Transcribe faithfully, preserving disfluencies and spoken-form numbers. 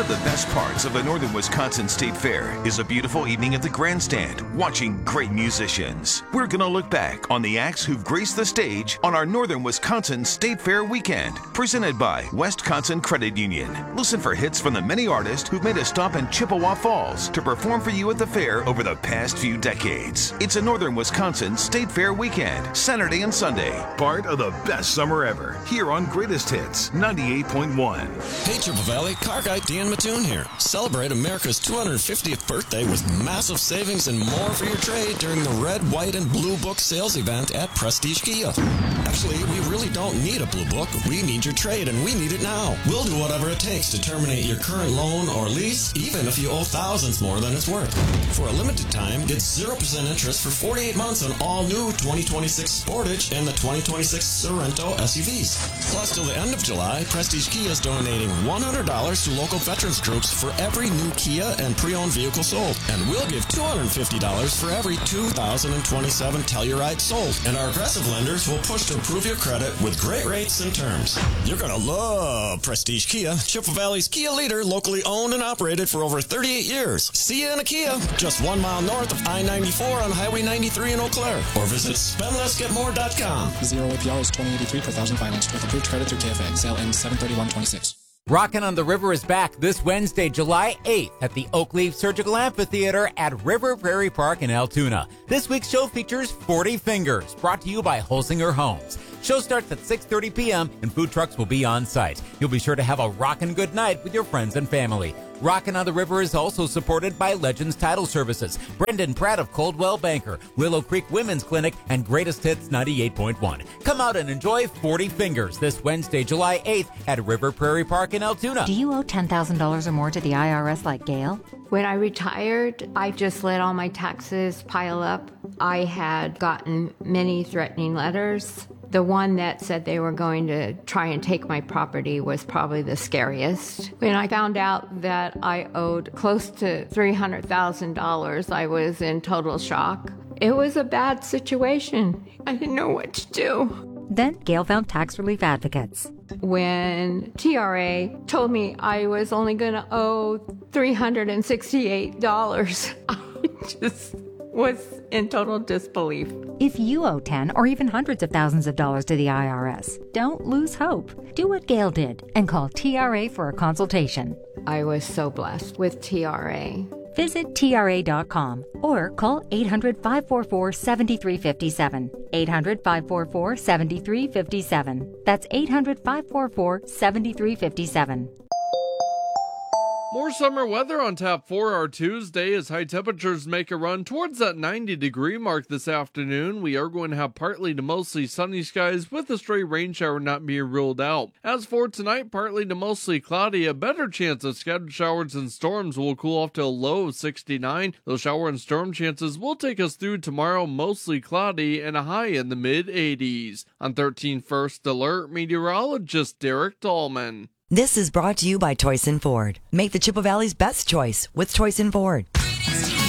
of the best parts of the Northern Wisconsin State Fair is a beautiful evening at the grandstand, watching great musicians. We're going to look back on the acts who've graced the stage on our Northern Wisconsin State Fair weekend, presented by Wisconsin Credit Union. Listen for hits from the many artists who've made a stop in Chippewa Falls to perform for you at the fair over the past few decades. It's a Northern Wisconsin State Fair weekend, Saturday and Sunday. Part of the best summer ever, here on Greatest Hits ninety-eight point one. Hey, Triple Valley, car guy Dan Mattoon here. Celebrate America's two hundred fiftieth birthday with massive savings and more for your trade during the red, white, and blue book sales event at Prestige Kia. Actually, we really don't need a blue book. We need your trade, and we need it now. We'll do whatever it takes to terminate your current loan or lease, even if you owe thousands more than it's worth. For a limited time, get zero percent interest for forty-eight months on all new twenty twenty-six Sportage and the twenty twenty-six Sorento S U Vs. Plus, till the end of July, Prestige Kia is donating one hundred dollars to local veterans groups for every new Kia and pre-owned vehicle sold. And we'll give two hundred fifty dollars for every two thousand twenty-seven Telluride sold. And our aggressive lenders will push to improve your credit with great rates and terms. You're going to love Prestige Kia, Chippewa Valley's Kia leader, locally owned and operated for over thirty-eight years. See you in a Kia, just one mile north of I ninety-four on Highway ninety-three in Eau Claire. Or visit spend less get more dot com. Zero A P R is twenty eighty-three per thousand financed with approved credit through K F A. Sale ends seven thirty-one twenty-six. Rockin' on the River is back this Wednesday, July eighth at the Oakleaf Surgical Amphitheater at River Prairie Park in Altoona. This week's show features forty Fingers, brought to you by Holsinger Homes. Show starts at six thirty p.m. and food trucks will be on site. You'll be sure to have a rockin' good night with your friends and family. Rockin' on the River is also supported by Legends Title Services, Brendan Pratt of Coldwell Banker, Willow Creek Women's Clinic, and Greatest Hits ninety-eight point one. Come out and enjoy forty Fingers this Wednesday, July eighth at River Prairie Park in Altoona. Do you owe ten thousand dollars or more to the I R S like Gail? When I retired, I just let all my taxes pile up. I had gotten many threatening letters. The one that said they were going to try and take my property was probably the scariest. When I found out that I owed close to three hundred thousand dollars, I was in total shock. It was a bad situation. I didn't know what to do. Then Gail found tax relief advocates. When T R A told me I was only going to owe three hundred sixty-eight dollars, I just was in total disbelief. If you owe ten or even hundreds of thousands of dollars to the I R S, don't lose hope. Do what Gail did and call T R A for a consultation. I was so blessed with T R A. Visit T R A dot com or call eight hundred, five four four, seven three five seven. eight hundred, five four four, seven three five seven. That's eight hundred, five four four, seven three five seven. More summer weather on tap for our Tuesday as high temperatures make a run towards that ninety degree mark this afternoon. We are going to have partly to mostly sunny skies with a stray rain shower not being ruled out. As for tonight, partly to mostly cloudy. A better chance of scattered showers and storms will cool off to a low of sixty-nine. Those shower and storm chances will take us through tomorrow, mostly cloudy and a high in the mid eighties. On thirteen First Alert, meteorologist Derek Dahlman. This is brought to you by Toyson Ford. Make the Chippewa Valley's best choice with Toyson Ford.